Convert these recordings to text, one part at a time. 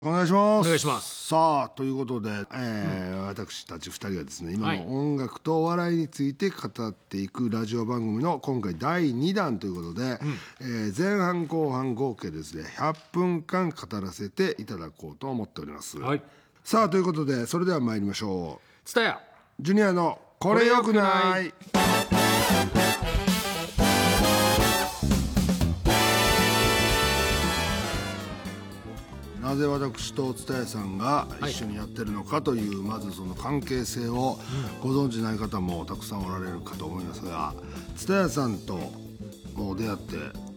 お願いします。 お願いします。 さあということで、私たち2人がですね今の音楽とお笑いについて語っていくラジオ番組の今回第2弾ということで、前半後半合計ですね100分間語らせていただこうと思っております、 はい、 さあということでそれでは参りましょう。 ツタヤジュニアのこれよくない。なぜ私と蔦屋さんが一緒にやってるのかという、まずその関係性をご存じない方もたくさんおられるかと思いますが、蔦屋さんともう出会って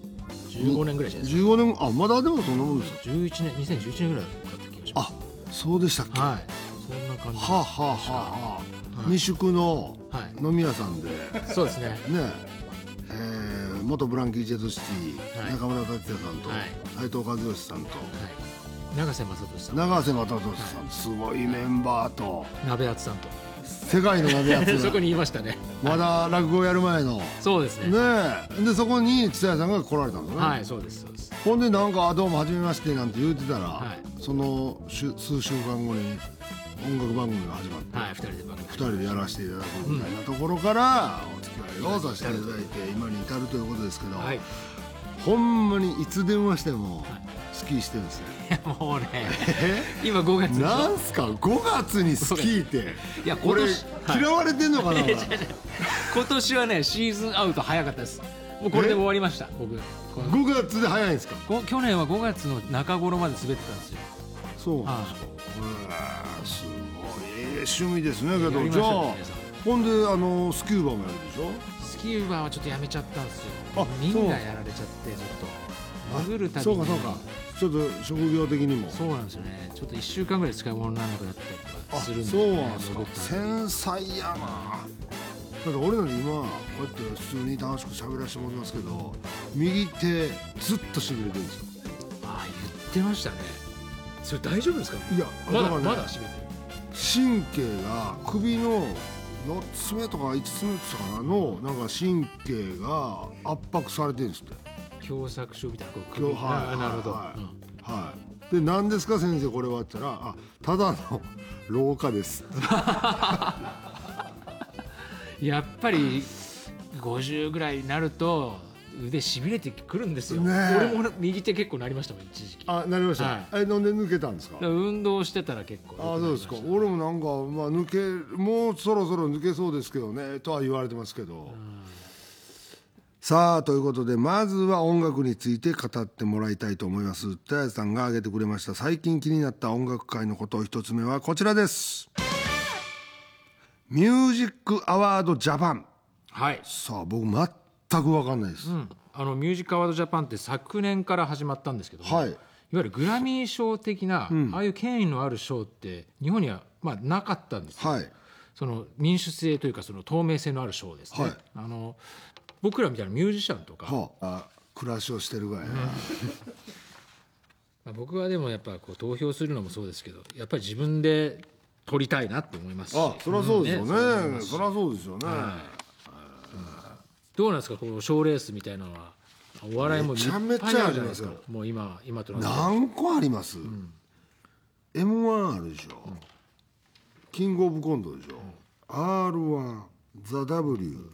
15年ぐらいじゃないです 15年、あ、まだでもそんなもんですか。 11年2011年ぐらいだった気がします。 あ、そうでしたっけ。 はい、そんな感じ。 はあ、はあはあ、三宿の飲み屋さんで、 そうですね。 ね、元ブランキー・ジェット・シティ、中村達也さんと斉藤和義さんと、 永瀬正敏さん、 永瀬正敏さん、すごいメンバーと鍋厚さんと世界の鍋厚そこにいましたね。 まだ落語やる前の。 そうですね。 でそこに蔦屋さんが来られたんですね。 はい、そうですそうです。 ほんでなんかどうも初めましてなんて言うてたら、その数週間後に音楽番組が始まって、 はい、2 人でやらせていただくみたいなところからお付き合いをさせていただいて今に至るということですけど、ほんまにいつ電話してもスキーしてるんですね。 もうね、今5月でしょ。 なんすか5月にスキーって。 いや今年嫌われてんのかな。 今年はねシーズンアウト早かったです。もうこれで終わりました。僕 5月で早いんですか。 去年は5月の中頃まで滑ってたんですよ。 そうなんですか。すごい趣味ですね。けどじゃあほんでスキューバもやるでしょ。 スキューバはちょっとやめちゃったんですよ。耳がやられちゃってずっと潜るたびに。 そうかちょっと職業的にもそうなんですよね。ちょっと1週間ぐらい使い物にならなくなったりとかするんで。 そうなんですか。繊細やな。だって俺なんて今こうやって普通に楽しく喋らせてもらいますけど、右手ずっとしびれてるんですよ。 ああ言ってましたね。それ大丈夫ですか。 いやまだね、 まだしびれてる。 神経が首の4つ目とか5つ目とかのなんか神経が圧迫されてるんですって。 狭窄症みたいな首が。なるほど。 はい。で何ですか先生これはって言ったら、ただの老化ですやっぱり50ぐらいになると腕しびれてくるんですよ、俺も右手結構なりましたもん一時期。 なりました、なんで抜けたんですか。 運動してたら結構。 そうですか。俺もなんか、もうそろそろ抜けそうですけどねとは言われてますけど、さあということでまずは音楽について語ってもらいたいと思います。蔦屋さんが挙げてくれました最近気になった音楽界のこと。一つ目はこちらです。ミュージックアワードジャパン。 はい。 さあ僕全く分かんないです、 ミュージックアワードジャパンって昨年から始まったんですけども、いわゆるグラミー賞的な、ああいう権威のある賞って日本にはなかったんですよ、その民主性というかその透明性のある賞ですね、僕らみたいなミュージシャンとか、 暮らしをしてるぐらいね僕はでもやっぱこう投票するのもそうですけど、やっぱり自分で取りたいなって思いますし。 そりゃそうですよね。そりゃそうですよね。 どうなんですかこの賞レースみたいなのは。お笑いもめちゃめちゃありますよ。 もう今となって何個あります、M1 あるでしょ、キングオブコントでしょ、R1、ザ・ W、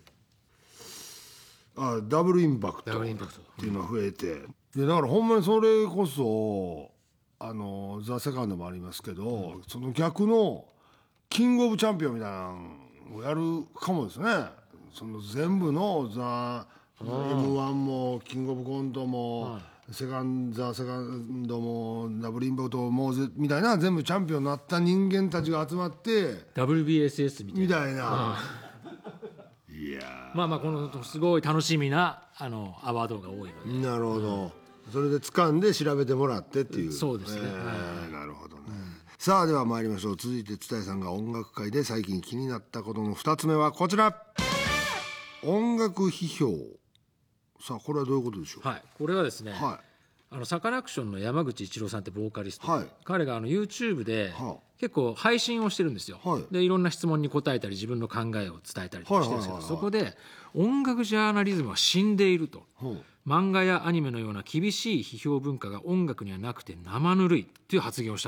ダブルインパクトっていうのが増えて、でだからほんまにそれこそザ・セカンドもありますけど、その逆のキングオブチャンピオンみたいなのをやるかもですね。その全部のザ・ M1 もキングオブコントも、ザ・セカンドもダブルインパクトもみたいな全部チャンピオンになった人間たちが集まって WBSS みたいな、 いやこのすごい楽しみなアワードが多いので。 なるほど、それで掴んで調べてもらってっていう。 そうですね、 なるほどね、さあでは参りましょう。続いて蔦屋さんが音楽界で最近気になったことの2つ目はこちら。音楽批評。さあこれはどういうことでしょう。 これはですね、サカナクションの山口一郎さんってボーカリスト、彼がYouTube で結構配信をしてるんですよ、でいろんな質問に答えたり自分の考えを伝えたりとかしてるんですけど、そこで音楽ジャーナリズムは死んでいると、漫画やアニメのような厳しい批評文化が音楽にはなくて生ぬるいっていう発言をした